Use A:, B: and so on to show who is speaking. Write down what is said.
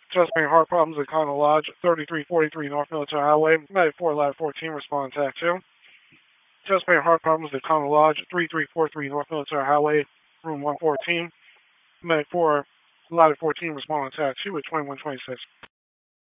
A: Chest pain, heart problems at Connell Lodge, 3343 North Military Highway. Medic 4, Ladder 14, respond to Act 2. Chest pain, heart problems at Connell Lodge, 3343 North Military Highway, room 114. Medic 4, Ladder 14, respond to Act 2 at 2126.